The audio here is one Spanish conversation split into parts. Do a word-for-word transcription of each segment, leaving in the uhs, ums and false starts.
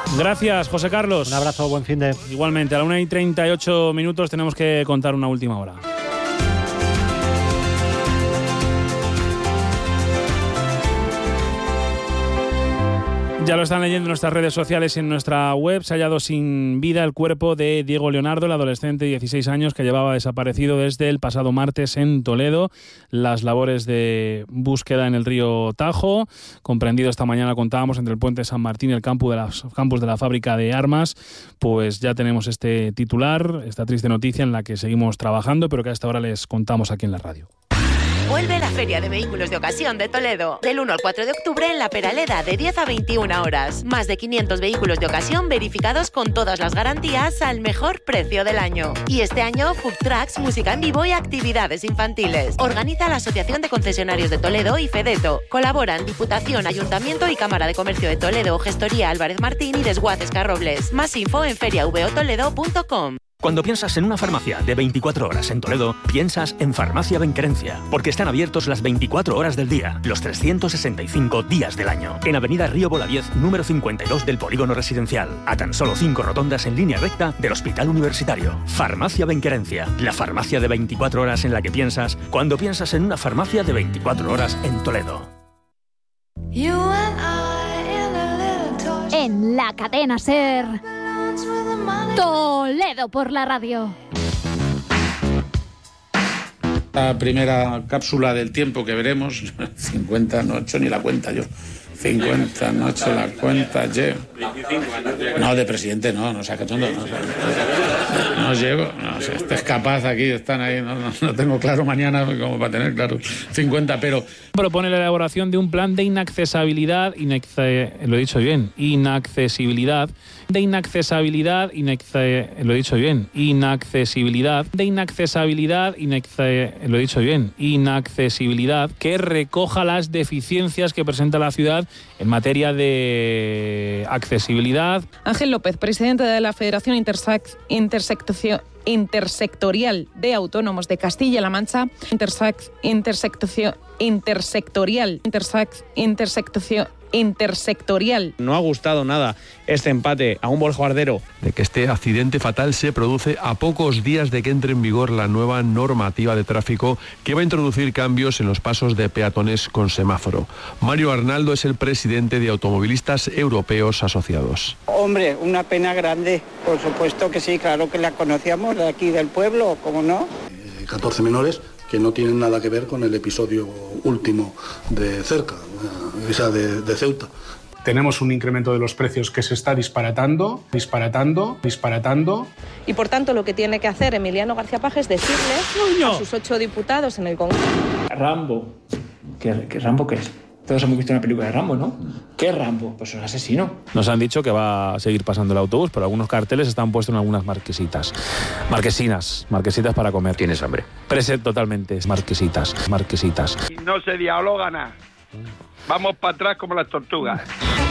Gracias, José Carlos. Un abrazo, buen fin de... Igualmente, a la una y treinta y ocho minutos tenemos que contar una última hora. Ya lo están leyendo en nuestras redes sociales y en nuestra web. Se ha hallado sin vida el cuerpo de Diego Leonardo, el adolescente de dieciséis años que llevaba desaparecido desde el pasado martes en Toledo. Las labores de búsqueda en el río Tajo, comprendido esta mañana, contábamos, entre el puente San Martín y el campus de, la, campus de la fábrica de armas. Pues ya tenemos este titular, esta triste noticia en la que seguimos trabajando, pero que a esta hora les contamos aquí en la radio. Vuelve la Feria de Vehículos de Ocasión de Toledo. Del uno al cuatro de octubre en La Peraleda, de diez a veintiuna horas. Más de quinientos vehículos de ocasión verificados con todas las garantías al mejor precio del año. Y este año, food trucks, música en vivo y actividades infantiles. Organiza la Asociación de Concesionarios de Toledo y Fedeto. Colaboran Diputación, Ayuntamiento y Cámara de Comercio de Toledo, Gestoría Álvarez Martín y Desguaces Carrobles. Más info en feria v o toledo punto com. Cuando piensas en una farmacia de veinticuatro horas en Toledo, piensas en Farmacia Benquerencia, porque están abiertos las veinticuatro horas del día, los trescientos sesenta y cinco días del año. En Avenida Río Bolaviex, número cincuenta y dos del Polígono Residencial, a tan solo cinco rotondas en línea recta del Hospital Universitario. Farmacia Benquerencia, la farmacia de veinticuatro horas en la que piensas cuando piensas en una farmacia de veinticuatro horas en Toledo. En la cadena SER, Toledo por la radio. La primera cápsula del tiempo que veremos, cincuenta no he hecho ni la cuenta yo. cincuenta no he hecho la cuenta yo. No, de presidente no, no sea cachondo. No, no, no llego, no sé, este es capaz aquí, están ahí, no, no, no tengo claro mañana como para tener claro cincuenta, pero... Propone la elaboración de un plan de inaccesibilidad, inace, lo he dicho bien, inaccesibilidad, de inaccesibilidad, inace, lo he dicho bien, inaccesibilidad, de inaccesibilidad, inace, lo he dicho bien, inaccesibilidad, que recoja las deficiencias que presenta la ciudad en materia de accesibilidad. Ángel López, presidente de la Federación Intersec- Intersectación Intersectorial de Autónomos de Castilla-La Mancha, Intersec- Intersectación Intersectorial, Intersec- Intersectación Intersectorial. No ha gustado nada este empate a un bombardero. De que este accidente fatal se produce a pocos días de que entre en vigor la nueva normativa de tráfico que va a introducir cambios en los pasos de peatones con semáforo. Mario Arnaldo es el presidente de Automovilistas Europeos Asociados. Hombre, una pena grande, por supuesto que sí, claro que la conocíamos de aquí del pueblo, ¿cómo no? Eh, catorce menores que no tienen nada que ver con el episodio último de cerca, esa de, de Ceuta. Tenemos un incremento de los precios que se está disparatando, disparatando, disparatando. Y por tanto lo que tiene que hacer Emiliano García Paje es decirle a sus ocho diputados en el Congreso. Rambo. ¿Qué, qué Rambo qué es? Todos hemos visto una película de Rambo, ¿no? ¿Qué Rambo? Pues un asesino. Nos han dicho que va a seguir pasando el autobús, pero algunos carteles están puestos en algunas marquesitas. Marquesinas, marquesitas para comer. ¿Tienes hambre? Present totalmente, marquesitas, marquesitas. Y no se dialoga nada. Vamos para atrás como las tortugas.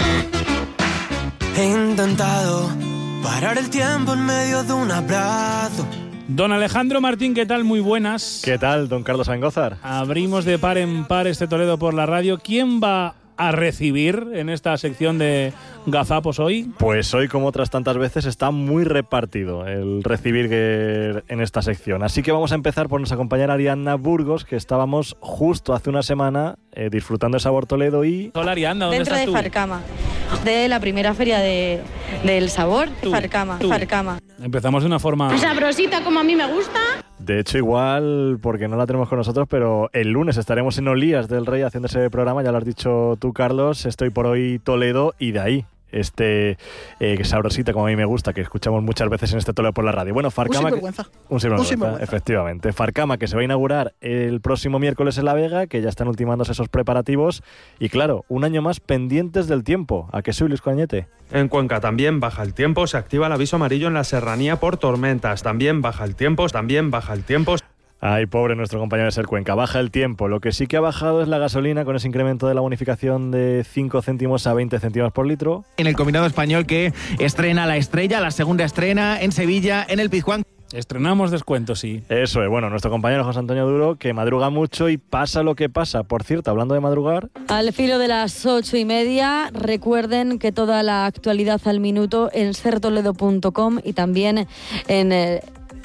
He intentado parar el tiempo en medio de un abrazo. Don Alejandro Martín, ¿qué tal? Muy buenas. ¿Qué tal, don Carlos Angózar? Abrimos de par en par este Toledo por la radio. ¿Quién va a recibir en esta sección de gazapos hoy? Pues hoy, como otras tantas veces, está muy repartido el recibir en esta sección. Así que vamos a empezar por nuestra compañera Ariadna Burgos, que estábamos justo hace una semana eh, disfrutando de Sabor Toledo y... Hola Ariadna, ¿dónde Dentro estás tú? de Farcama, de la primera feria de, del sabor, Tú, Farcama, tú. Farcama. Empezamos de una forma... Sabrosita como a mí me gusta. De hecho, igual, porque no la tenemos con nosotros, pero el lunes estaremos en Olías del Rey haciendo ese programa, ya lo has dicho tú, Carlos. Estoy por hoy Toledo y de ahí este eh, sabrosita como a mí me gusta, que escuchamos muchas veces en este Toledo por la radio. Bueno, Farcama... Un sinvergüenza. Que, un sinvergüenza, un sinvergüenza. Efectivamente. Farcama, que se va a inaugurar el próximo miércoles en La Vega, que ya están ultimándose esos preparativos. Y claro, un año más pendientes del tiempo. ¿A qué soy, Luis Coañete? En Cuenca también baja el tiempo, se activa el aviso amarillo en la serranía por tormentas. También baja el tiempo, también baja el tiempo. Ay, pobre nuestro compañero de Ser Cuenca, baja el tiempo. Lo que sí que ha bajado es la gasolina con ese incremento de la bonificación de cinco céntimos a veinte céntimos por litro. En el combinado español que estrena La Estrella, la segunda estrena en Sevilla, en el Pizjuán. Estrenamos descuento, sí. Eso es, bueno, nuestro compañero José Antonio Duro, que madruga mucho y pasa lo que pasa. Por cierto, hablando de madrugar... Al filo de las ocho y media, recuerden que toda la actualidad al minuto en ser toledo punto com y también en... Eh...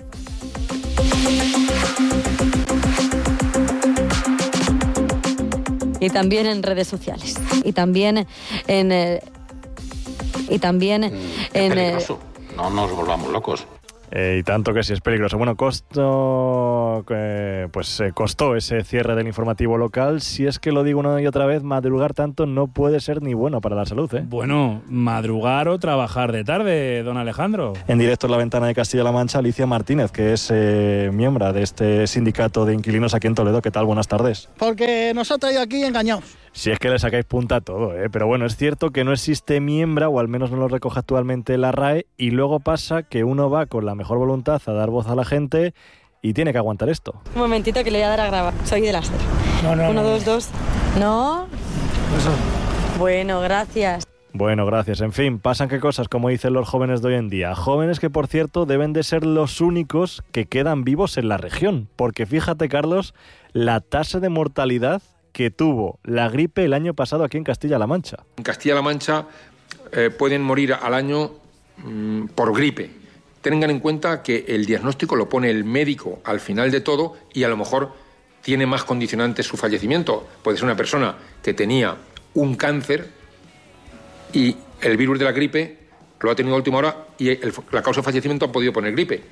y también en redes sociales. Y también en... Eh... y también mm, en... peligroso. No nos volvamos locos. Eh, y tanto que sí es peligroso. Bueno, costó, eh, pues eh, costó ese cierre del informativo local. Si es que lo digo una y otra vez, madrugar tanto no puede ser ni bueno para la salud, ¿eh? Bueno, madrugar o trabajar de tarde, don Alejandro. En directo en La Ventana de Castilla-La Mancha, Alicia Martínez, que es eh, miembro de este sindicato de inquilinos aquí en Toledo. ¿Qué tal? Buenas tardes. Porque nos ha traído aquí engañados. Si es que le sacáis punta a todo, ¿eh? Pero bueno, es cierto que no existe miembro, o al menos no lo recoge actualmente la R A E, y luego pasa que uno va con la mejor voluntad a dar voz a la gente y tiene que aguantar esto. Un momentito que le voy a dar a grabar. Soy de láser. No, no, Uno, no. dos, dos. ¿No? Eso. Bueno, gracias. Bueno, gracias. En fin, pasan qué cosas, como dicen los jóvenes de hoy en día. Jóvenes que, por cierto, deben de ser los únicos que quedan vivos en la región. Porque fíjate, Carlos, la tasa de mortalidad que tuvo la gripe el año pasado aquí en Castilla-La Mancha. En Castilla-La Mancha eh, pueden morir al año mmm, por gripe. Tengan en cuenta que el diagnóstico lo pone el médico al final de todo y a lo mejor tiene más condicionantes su fallecimiento. Puede ser una persona que tenía un cáncer y el virus de la gripe lo ha tenido a última hora y el, la causa de fallecimiento ha podido poner gripe.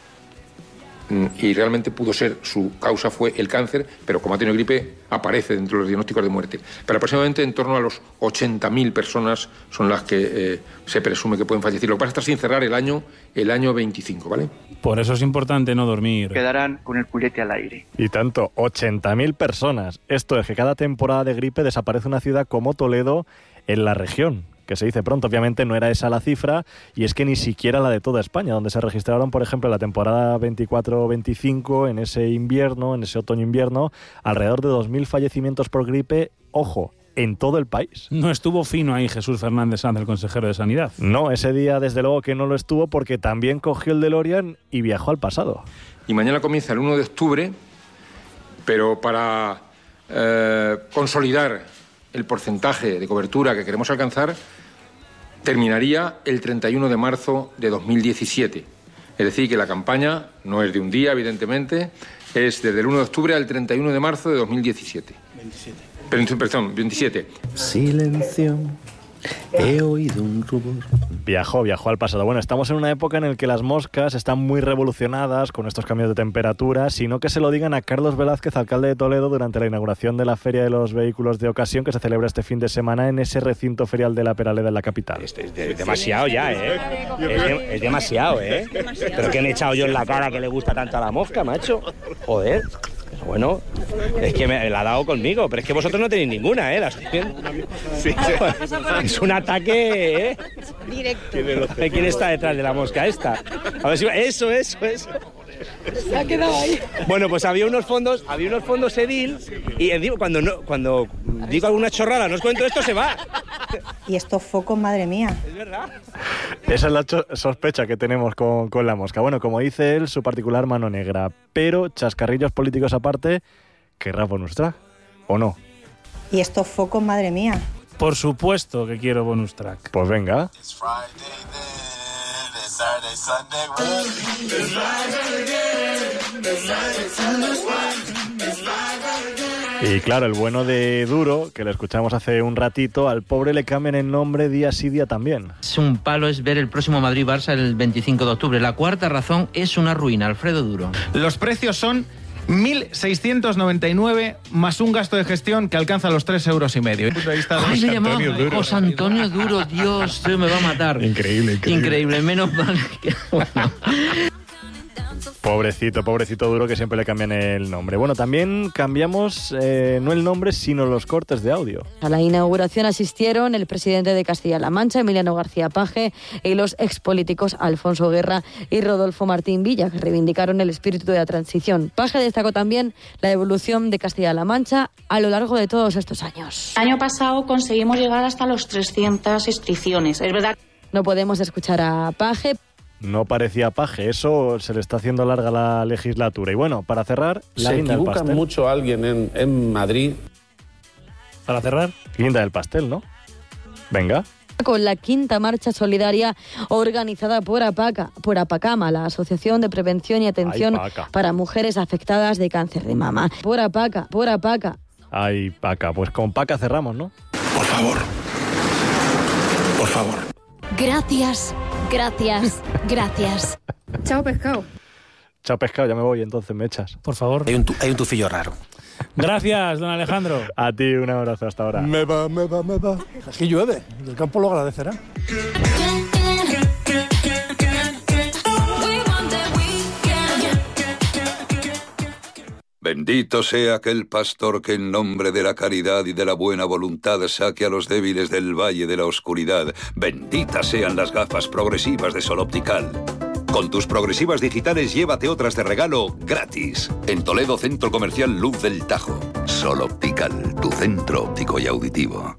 Y realmente pudo ser, su causa fue el cáncer, pero como ha tenido gripe, aparece dentro de los diagnósticos de muerte. Pero aproximadamente en torno a los ochenta mil personas son las que eh, se presume que pueden fallecer. Lo que pasa es estar sin cerrar el año, el año veinticinco, ¿vale? Por eso es importante no dormir. Quedarán con el culete al aire. Y tanto, ochenta mil personas. Esto es que cada temporada de gripe desaparece una ciudad como Toledo en la región. Que se dice pronto, obviamente no era esa la cifra, y es que ni siquiera la de toda España, donde se registraron, por ejemplo, en la temporada veinticuatro veinticinco, en ese invierno, en ese otoño-invierno, alrededor de dos mil fallecimientos por gripe, ojo, en todo el país. No estuvo fino ahí Jesús Fernández Sanz, el consejero de Sanidad. No, ese día desde luego que no lo estuvo, porque también cogió el DeLorean y viajó al pasado. Y mañana comienza el uno de octubre, pero para eh, consolidar el porcentaje de cobertura que queremos alcanzar, terminaría el treinta y uno de marzo de dos mil diecisiete. Es decir, que la campaña no es de un día, evidentemente, es desde el uno de octubre al treinta y uno de marzo de dos mil diecisiete. veintisiete. Perdón, veintisiete. Silencio, he oído un rubor. Viajó, viajó al pasado. Bueno, estamos en una época en la que las moscas están muy revolucionadas con estos cambios de temperatura, sino que se lo digan a Carlos Velázquez, alcalde de Toledo, durante la inauguración de la Feria de los Vehículos de Ocasión que se celebra este fin de semana en ese recinto ferial de la Peraleda en la capital. Es, es, es demasiado ya, ¿eh? Es, de, es demasiado, ¿eh? Pero que me he echado yo en la cara que le gusta tanto a la mosca, macho. Joder. Bueno, es que me la ha dado conmigo, pero es que vosotros no tenéis ninguna, ¿eh? ¿La estoy viendo? Sí. Es un ataque, ¿eh? Directo. ¿Quién está detrás de la mosca esta? A ver si... Eso, eso, eso. Se ha quedado ahí. Bueno, pues había unos fondos, había unos fondos Edil y digo, cuando no, cuando digo alguna chorrada, no os cuento esto, se va. Y estos focos, madre mía. Es verdad. Esa es la cho- sospecha que tenemos con, con la mosca. Bueno, como dice él, su particular mano negra. Pero, chascarrillos políticos aparte, ¿querrá bonus track o no? Y estos focos, madre mía. Por supuesto que quiero bonus track. Pues venga. Y claro, el bueno de Duro, que le escuchamos hace un ratito, al pobre le cambian el nombre día sí día también. Es un palo es ver el próximo Madrid-Barça el veinticinco de octubre. La cuarta razón es una ruina. Alfredo Duro. Los precios son mil seiscientos noventa y nueve más un gasto de gestión que alcanza los tres euros y medio. Ay, me llamaba José Antonio Duro. Dios, me va a matar. Increíble, increíble. Increíble, menos mal que... Bueno. Pobrecito, pobrecito Duro, que siempre le cambian el nombre. Bueno, también cambiamos eh, no el nombre, sino los cortes de audio. A la inauguración asistieron el presidente de Castilla-La Mancha, Emiliano García Paje, y los expolíticos Alfonso Guerra y Rodolfo Martín Villa, que reivindicaron el espíritu de la transición. Paje destacó también la evolución de Castilla-La Mancha a lo largo de todos estos años. El año pasado conseguimos llegar hasta los trescientas inscripciones, es verdad. No podemos escuchar a Paje, No parecía Paje, eso se le está haciendo larga la legislatura. Y bueno, para cerrar, la Se guinda del equivoca pastel. mucho alguien en, en Madrid. Para cerrar, Guinda del pastel, ¿no? Venga. Con la quinta marcha solidaria organizada por APACA, por APACAMA, la Asociación de Prevención y Atención Ay, Paca. para Mujeres Afectadas de Cáncer de Mama. Por APACA, por APACA. Ay, Paca, pues con Paca cerramos, ¿no? Por favor. Por favor. Gracias, gracias, gracias. Chao, pescado. Chao, pescado, ya me voy, entonces me echas. por favor. Hay un, tu- hay un tufillo raro. Gracias, don Alejandro. A ti, un abrazo hasta ahora. Me va, me va, me va. Aquí llueve. El campo lo agradecerá. Bendito sea aquel pastor que en nombre de la caridad y de la buena voluntad saque a los débiles del valle de la oscuridad. Benditas sean las gafas progresivas de Sol Optical. Con tus progresivas digitales llévate otras de regalo gratis. En Toledo, Centro Comercial Luz del Tajo. Sol Optical, tu centro óptico y auditivo.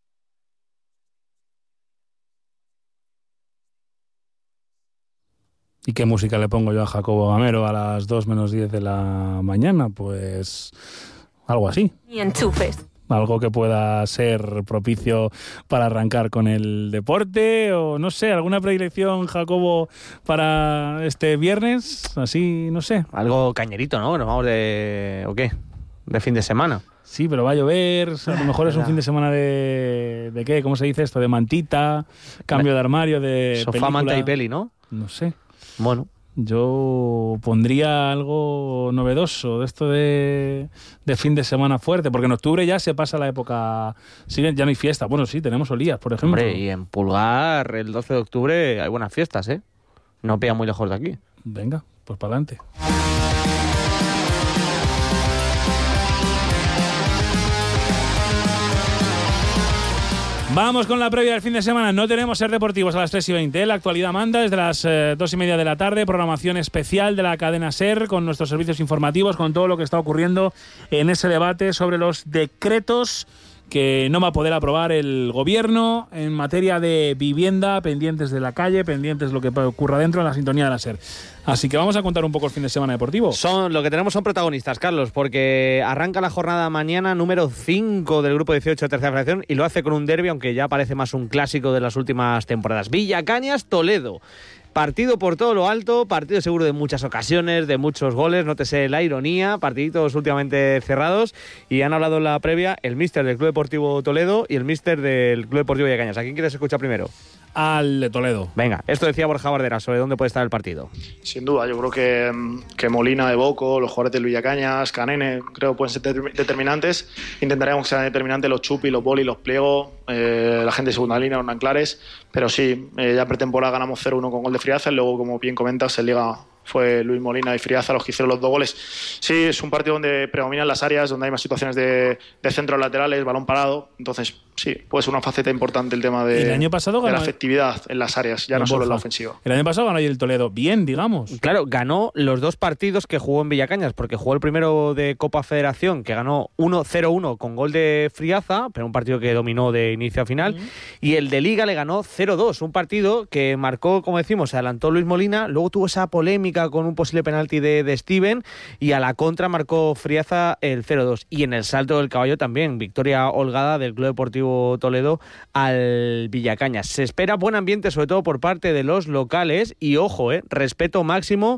¿Y qué música le pongo yo a Jacobo Gamero a las dos menos diez de la mañana? Pues algo así. Y enchufes. Algo que pueda ser propicio para arrancar con el deporte o no sé, alguna predilección, Jacobo, para este viernes, así, no sé. Algo cañerito, ¿no? Nos vamos de... ¿o qué? De fin de semana. Sí, pero va a llover, a lo mejor es un fin de semana de... ¿de qué? ¿Cómo se dice esto? De mantita, cambio de armario, de Sofá, película. manta y peli, ¿no? No sé. Bueno. Yo pondría algo novedoso de esto de, de fin de semana fuerte, porque en octubre ya se pasa la época, sí, ya no hay fiesta. Bueno, sí, tenemos Olías, por ejemplo. Hombre, y en Pulgar el doce de octubre hay buenas fiestas, ¿eh? No pilla muy lejos de aquí. Venga, pues para adelante. Vamos con la previa del fin de semana. No tenemos Ser Deportivos a las tres y veinte. ¿eh? La actualidad manda desde las eh, dos y media de la tarde. Programación especial de la cadena Ser con nuestros servicios informativos, con todo lo que está ocurriendo en ese debate sobre los decretos que no va a poder aprobar el gobierno en materia de vivienda, pendientes de la calle, pendientes de lo que ocurra dentro en la sintonía de la Ser. Así que vamos a contar un poco el fin de semana deportivo. Son, lo que tenemos son protagonistas, Carlos, porque arranca la jornada mañana número cinco del grupo dieciocho de tercera federación y lo hace con un derbi, aunque ya parece más un clásico de las últimas temporadas. Villacañas, Toledo. Partido por todo lo alto, partido seguro de muchas ocasiones, de muchos goles, nótese la ironía, partiditos últimamente cerrados, y han hablado en la previa el míster del Club Deportivo Toledo y el míster del Club Deportivo Villacañas. ¿A quién quieres escuchar primero? Al de Toledo. Venga, esto decía Borja Bardera sobre dónde puede estar el partido. Sin duda, yo creo que, que Molina de Boco, los jugadores del Villacañas, Canene, creo que pueden ser determinantes. Intentaremos que sean determinantes los chupi, los boli, los pliegos, eh, la gente de segunda línea, los nanclares. Pero sí, eh, ya pretemporada ganamos cero uno con gol de Friaza y luego, como bien comentas, en Liga fue Luis Molina y Friaza los que hicieron los dos goles. Sí, es un partido donde predominan las áreas, donde hay más situaciones de, de centros laterales, balón parado. Entonces, sí, puede ser una faceta importante el tema de, el año pasado de ganó... la efectividad en las áreas, ya no, no solo en la ofensiva. El año pasado ganó el Toledo bien, digamos. Claro, ganó los dos partidos que jugó en Villacañas, porque jugó el primero de Copa Federación, que ganó uno cero uno con gol de Friaza, pero un partido que dominó de inicio a final, mm. y el de Liga le ganó cero dos, un partido que marcó, como decimos, se adelantó Luis Molina, luego tuvo esa polémica con un posible penalti de, de Steven, y a la contra marcó Friaza el cero dos. Y en el salto del caballo también, victoria holgada del Club Deportivo Toledo al Villacañas. Se espera buen ambiente, sobre todo por parte de los locales, y ojo, eh, respeto máximo,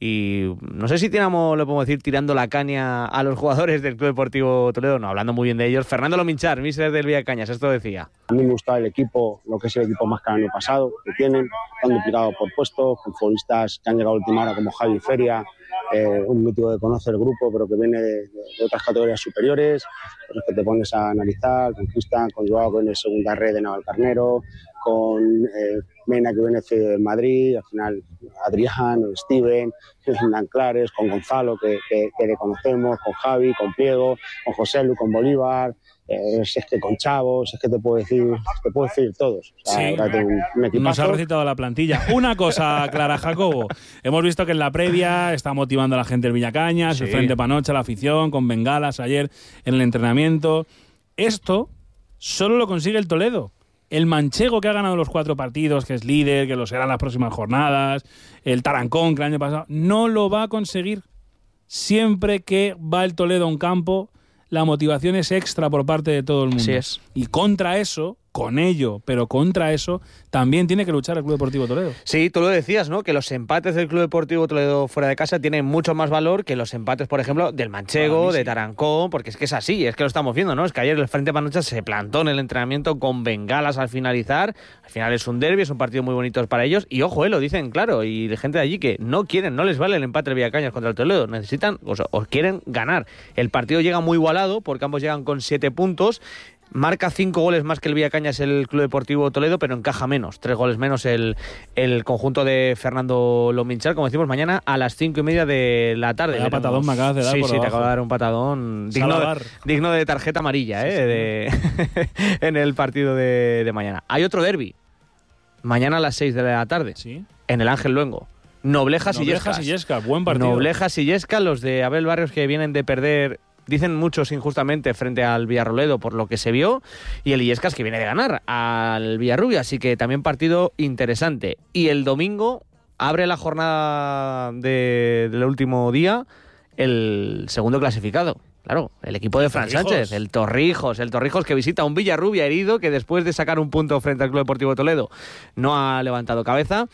y no sé si tiramos, lo podemos decir, tirando la caña a los jugadores del Club Deportivo Toledo, no, hablando muy bien de ellos. Fernando Lominchar, míster del Villacañas, esto decía. A mí me gusta el equipo, lo que es el equipo más que el año pasado, que tienen, están duplicados por puestos, con futbolistas que han llegado a última hora como Javi Feria, eh, un mítico que conoce el grupo, pero que viene de, de, de otras categorías superiores, los que te pones a analizar, con Cristian, con Joao, que viene de segunda red de Navalcarnero, con eh, Mena, que viene de Madrid, al final Adrián, Steven, Nanclares, con Gonzalo, que, que, que le conocemos, con Javi, con Pliego, con José Lu, con Bolívar, eh, es que con Chavos, es que te puedo decir, te puedo decir todos. O sea, sí, un, un nos ha recitado la plantilla. Una cosa clara, Jacobo, hemos visto que en la previa está motivando a la gente del Villacañas, sí. El Frente Panocha, la afición, con bengalas ayer en el entrenamiento. Esto solo lo consigue el Toledo. El manchego, que ha ganado los cuatro partidos, que es líder, que lo será en las próximas jornadas, el Tarancón, que el año pasado, no lo va a conseguir. Siempre que va el Toledo a un campo, la motivación es extra por parte de todo el mundo. Así es. Y contra eso, con ello, pero contra eso, también tiene que luchar el Club Deportivo Toledo. Sí, tú lo decías, ¿no? Que los empates del Club Deportivo Toledo fuera de casa tienen mucho más valor que los empates, por ejemplo, del Manchego, sí. de Tarancón, porque es que es así, es que lo estamos viendo, ¿no? Es que ayer el Frente Panocha se plantó en el entrenamiento con bengalas al finalizar. Al final es un derbi, es un partido muy bonito para ellos. Y ojo, eh, lo dicen claro, y la gente de allí que no quieren, no les vale el empate del Villacañas contra el Toledo. Necesitan, o, sea, o quieren ganar. El partido llega muy igualado, porque ambos llegan con siete puntos. Marca cinco goles más que el Villacañas el Club Deportivo Toledo, pero encaja menos, tres goles menos el, el conjunto de Fernando Lominchar, como decimos, mañana a las cinco y media de la tarde. Un patadón me acabas de dar Sí, por sí, abajo. te acabo de dar un patadón digno de, digno de tarjeta amarilla, sí, eh, sí, de en el partido de, de mañana. Hay otro derbi, mañana a las seis de la tarde, ¿sí? En el Ángel Luengo. Noblejas, Noblejas y Illescas. y Illescas, buen partido. Noblejas y Illescas, los de Abel Barrios, que vienen de perder, dicen muchos injustamente, frente al Villarroledo por lo que se vio, y el Illescas, que viene de ganar al Villarrubia, así que también partido interesante. Y el domingo abre la jornada de, del último día el segundo clasificado. Claro, el equipo de Fran Torrijos. Sánchez, el Torrijos, el Torrijos que visita a un Villarrubia herido, que después de sacar un punto frente al Club Deportivo Toledo no ha levantado cabeza,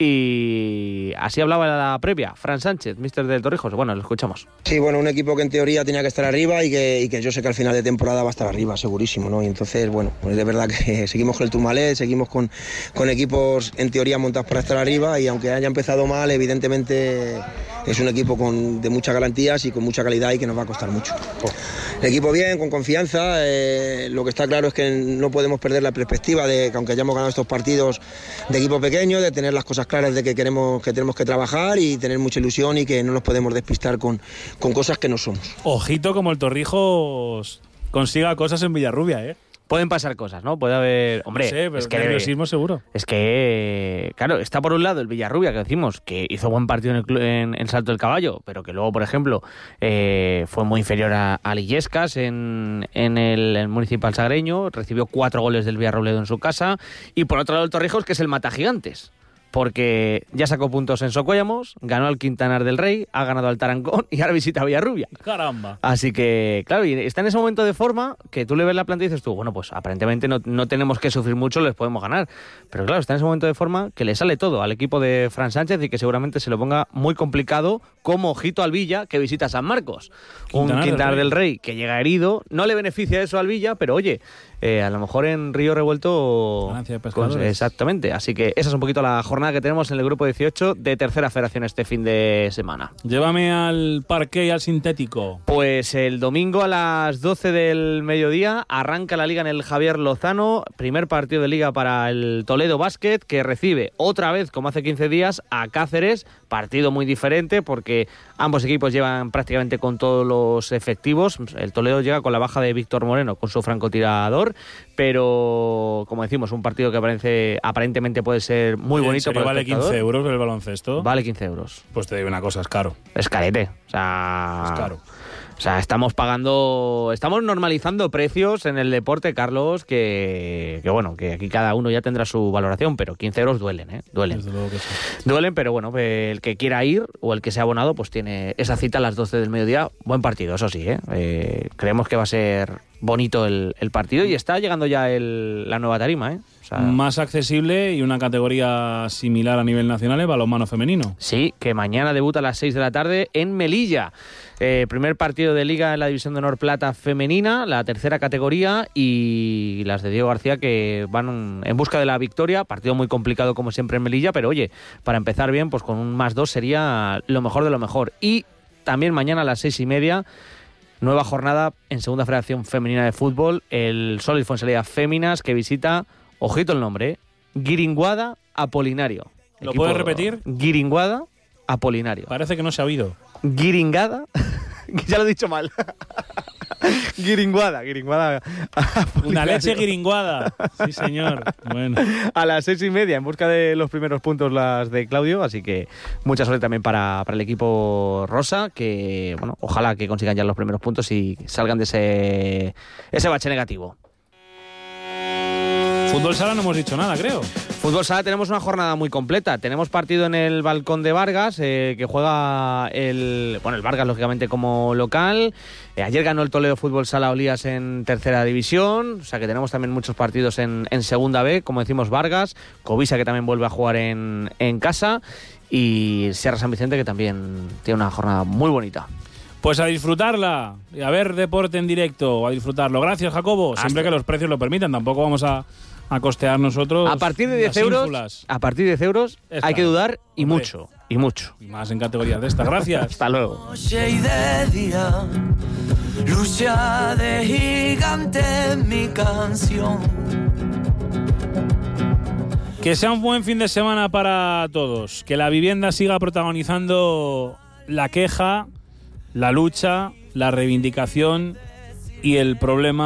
y así hablaba en la previa Fran Sánchez, míster del Torrijos. Bueno, lo escuchamos. Sí, bueno, un equipo que en teoría tenía que estar arriba y que, y que yo sé que al final de temporada va a estar arriba, segurísimo, ¿no? Y entonces, bueno, pues de verdad que seguimos con el Turmalet, seguimos con, con equipos en teoría montados para estar arriba, y aunque haya empezado mal, evidentemente es un equipo con, de muchas garantías y con mucha calidad, y que nos va a costar mucho. El equipo bien, con confianza, eh, lo que está claro es que no podemos perder la perspectiva de que aunque hayamos ganado estos partidos de equipo pequeño, de tener las cosas claras de que queremos que tenemos que trabajar y tener mucha ilusión, y que no nos podemos despistar con, con cosas que no somos. Ojito como el Torrijos consiga cosas en Villarrubia, ¿eh? Pueden pasar cosas, ¿no? Puede haber... Hombre, no sé, pero es que nerviosismo seguro. Es que, claro, está por un lado el Villarrubia, que decimos que hizo buen partido en el, en, en Salto del Caballo, pero que luego, por ejemplo, eh, fue muy inferior a, a Illescas en, en el, el Municipal Sagreño, recibió cuatro goles del Villarrobledo en su casa, y por otro lado el Torrijos, que es el Matagigantes, porque ya sacó puntos en Socuéllamos, ganó al Quintanar del Rey, ha ganado al Tarancón y ahora visita a Villarrubia. Caramba. Así que, claro, y está en ese momento de forma que tú le ves la planta y dices tú, bueno, pues aparentemente no, no tenemos que sufrir mucho, les podemos ganar. Pero claro, está en ese momento de forma que le sale todo al equipo de Fran Sánchez, y que seguramente se lo ponga muy complicado, como ojito al Villa, que visita San Marcos. Quintanar Un Quintanar del del Rey. del Rey que llega herido, no le beneficia eso al Villa, pero oye, eh, a lo mejor en Río Revuelto... Ganancia de pescadores. Pues, exactamente, así que esa es un poquito la jornada que tenemos en el grupo dieciocho de Tercera Federación este fin de semana. Llévame al parque y al sintético. Pues el domingo a las doce del mediodía arranca la liga en el Javier Lozano, primer partido de liga para el Toledo Basket, que recibe otra vez, como hace quince días, a Cáceres, partido muy diferente porque ambos equipos llevan prácticamente con todos los efectivos. El Toledo llega con la baja de Víctor Moreno, con su francotirador, pero como decimos, un partido que aparece, aparentemente puede ser muy bonito. ¿En serio vale quince euros el baloncesto? Vale quince euros. Pues te digo una cosa, es caro. Es carete. O sea, es caro. O sea, estamos pagando, estamos normalizando precios en el deporte, Carlos, que, que bueno, que aquí cada uno ya tendrá su valoración, pero quince euros duelen, ¿eh? Duelen. Desde luego que sí. Duelen, pero bueno, el que quiera ir o el que sea abonado, pues tiene esa cita a las doce del mediodía. Buen partido, eso sí, ¿eh? Eh, creemos que va a ser bonito el, el partido, y está llegando ya el, la nueva tarima, ¿eh? O sea, más accesible y una categoría similar a nivel nacional es balonmano femenino. Sí, que mañana debuta a las seis de la tarde en Melilla. Eh, primer partido de liga en la División de Honor Plata femenina, la tercera categoría, y las de Diego García, que van en busca de la victoria. Partido muy complicado como siempre en Melilla, pero oye, para empezar bien, pues con un más dos sería lo mejor de lo mejor. Y también mañana a las seis y media, nueva jornada en Segunda Federación Femenina de Fútbol, el Solid Fuensalida Féminas, que visita, ojito el nombre, ¿eh? Guiringuada Apolinario. ¿Lo puedes repetir? Guiringuada Apolinario. Parece que no se ha oído. Guiringada, ya lo he dicho mal. Guiringuada, guiringuada. Una leche guiringuada. Sí, señor. Bueno. A las seis y media, en busca de los primeros puntos las de Claudio, así que mucha suerte también para, para el equipo rosa, que bueno, ojalá que consigan ya los primeros puntos y salgan de ese, ese bache negativo. Fútbol sala no hemos dicho nada, creo. Fútbol sala tenemos una jornada muy completa. Tenemos partido en el Balcón de Vargas, eh, que juega el bueno el Vargas, lógicamente, como local. Eh, ayer ganó el Toledo Fútbol Sala Olías en tercera división. O sea que tenemos también muchos partidos en, en segunda B, como decimos Vargas. Covisa, que también vuelve a jugar en, en casa. Y Sierra San Vicente, que también tiene una jornada muy bonita. Pues a disfrutarla, y a ver deporte en directo, a disfrutarlo. Gracias, Jacobo. Hasta. Siempre que los precios lo permitan, tampoco vamos a, a costear nosotros. A partir de diez euros, ínfulas. a partir de diez euros Esta. hay que dudar y Hombre. mucho, y mucho. Y más en categorías de esta. Gracias. Hasta luego. Noche y de día, lucha de gigante en mi canción. Que sea un buen fin de semana para todos. Que la vivienda siga protagonizando la queja, la lucha, la reivindicación y el problema